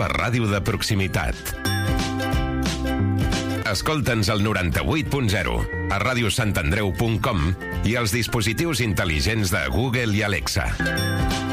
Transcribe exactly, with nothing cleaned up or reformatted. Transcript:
teva ràdio de proximitat. Escolta'ns al noranta-vuit punt zero, a radiosantandreu punt com i als dispositius intel·ligents de Google i Alexa.